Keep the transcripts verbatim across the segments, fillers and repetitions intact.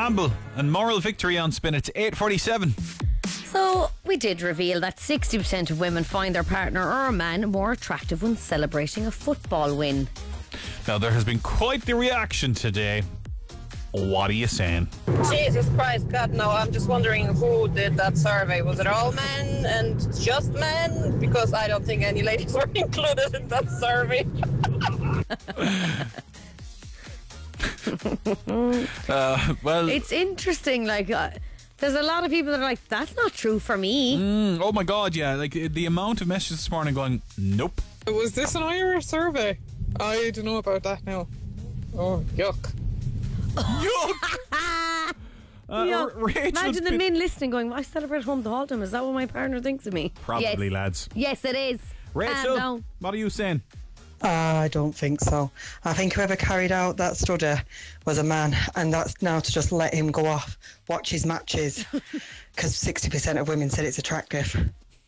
Campbell and Moral Victory on Spin. It's eight forty-seven. So, we did reveal that sixty percent of women find their partner or a man more attractive when celebrating a football win. Now, there has been quite the reaction today. What are you saying? Jesus Christ, God, no, I'm just wondering who did that survey. Was it all men and just men? Because I don't think any ladies were included in that survey. uh, well, it's interesting, like... Uh, There's a lot of people that are like, that's not true for me. Mm, oh my God, yeah. Like the amount of messages this morning going, nope. Was this an Irish survey? I don't know about that now. Oh, yuck. Yuck! uh, yeah. Rachel's Imagine the been... men listening going, I celebrate home the whole time. Is that what my partner thinks of me? Probably, yes. lads. Yes, it is. Rachel, um, what are you saying? Uh, I don't think so. I think whoever carried out that study was a man, and that's now to just let him go off, watch his matches, because sixty percent of women said it's attractive.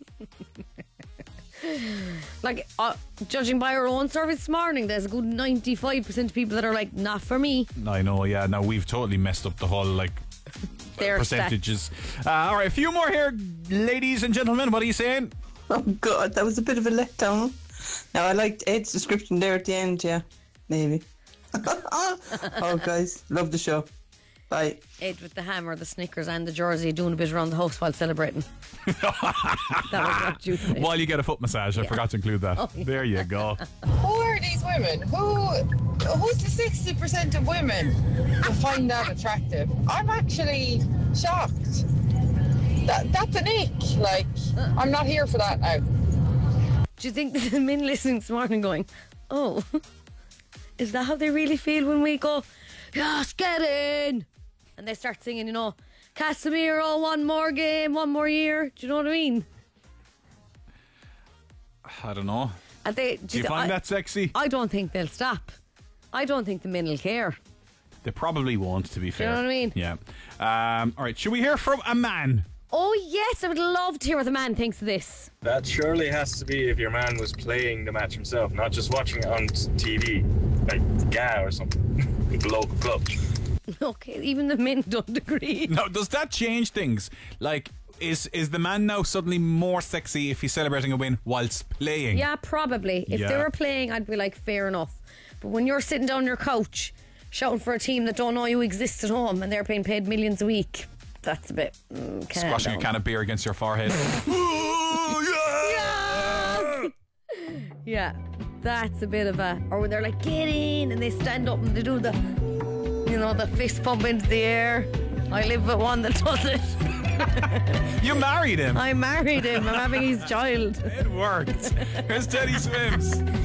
Like, uh, judging by our own survey this morning, there's a good ninety-five percent of people that are like, not for me. I know, yeah. Now, we've totally messed up the whole, like, Their percentages. Uh, all right, a few more here, ladies and gentlemen. What are you saying? Oh, God, that was a bit of a letdown. Now, I liked Ed's description there at the end, yeah. Maybe. Oh, guys, love the show. Bye. Ed with the hammer, the Snickers and the jersey doing a bit around the house while celebrating. That was what you said. While you get a foot massage. I yeah. forgot to include that. Oh, yeah. There you go. Who are these women? Who? Who's the sixty percent of women who find that attractive? I'm actually shocked. That, that's an ick. Like, I'm not here for that now. Do you think the men listening this morning going, oh, is that how they really feel when we go, yes, get in? And they start singing, you know, Casemiro, one more game, one more year. Do you know what I mean? I don't know. And they, do you find I, that sexy? I don't think they'll stop. I don't think the men will care. They probably won't, to be fair. Do you know what I mean? Yeah. Um, all right, should we hear from a man? Oh, yes, I would love to hear what the man thinks of this. That surely has to be if your man was playing the match himself, not just watching it on T V, like G A or something, with the local club. Okay, even the men don't agree. No, does that change things? Like, is is the man now suddenly more sexy if he's celebrating a win whilst playing? Yeah, probably. If yeah. they were playing, I'd be like, fair enough. But when you're sitting down on your couch shouting for a team that don't know you exist at home and they're being paid millions a week, that's a bit... Mm, squashing down. a can of beer against your forehead. Yes! Yeah, that's a bit of a... Or when they're like, get in, and they stand up and they do the, you know, the fist pump into the air. I live with one that does it. You married him. I married him. I'm having his child. It worked. Here's Teddy Swims.